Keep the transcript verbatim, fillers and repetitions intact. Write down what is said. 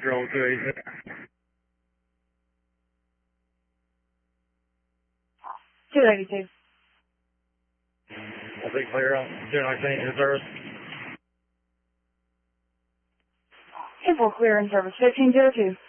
Roll two eighty-six. two eighty-two. I'll be clear on two nineteen in service. ten four clear in service, fifteen zero two.